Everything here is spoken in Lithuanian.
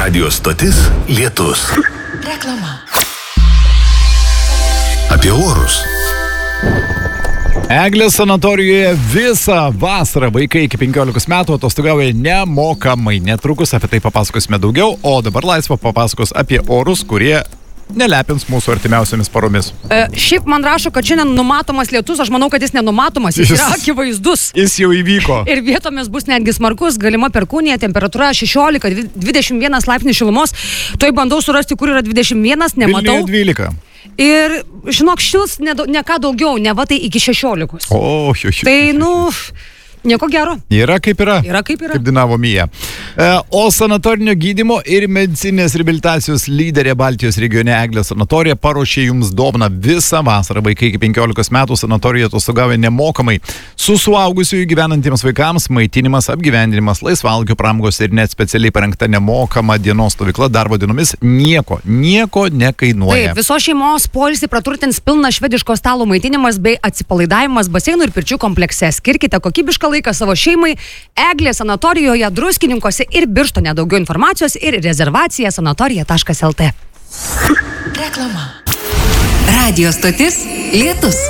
Radio stotis Lietus. Reklama. Apie orus. Eglės sanatorijoje visą vasarą vaikai iki 15 metų atostogauja nemokamai. Netrukus apie tai papasakosime daugiau, o dabar Laisva papasakos apie orus, kurie nelepins mūsų artimiausiamis paromis. Šiaip man rašo, kad šiandien numatomas lietus, aš manau, kad jis nenumatomas, jis yra akivaizdus. Jis jau įvyko. Ir vietomis bus netgi smarkus, galima perkūnija, temperatūra 16-21 laipsnių šilumos. Tuoj bandau surasti, kur yra 21, nematau. Vilniuje 12. Ir, žinok, šils ne ką daugiau, ne va tai iki 16. Tai, nieko gero. Yra kaip yra. Yra kaip yra. Kaip dainavo Mija. O sanatorinio gydymo ir medicinės reabilitacijos lyderė Baltijos regione Eglės sanatorija paruošė jums dovaną visą vasarą. Vaikai iki 15 metų sanatorijoje atostogauja nemokamai. Su suaugusiųjų gyvenantiems vaikams maitinimas, apgyvendinimas, laisvalgio pramogos ir net specialiai parengta nemokama dienos stovykla darbo dienomis nieko nekainuoja. Taip, visos šeimos poilsį praturtins pilnas švediško stalo maitinimas bei atsipalaidavimas baseinų ir pirčių komplekse. Skirkite kokybišką laiką savo šeimai Eglės sanatorijoje Druskininkuose ir Birštone. Daugiau informacijos ir rezervacija sanatorija.lt. Reklama. Radio stotis Lietus.